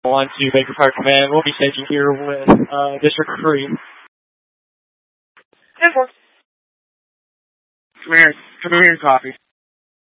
On to Baker Fire Command. We'll be staging here with District 3. Come here and copy.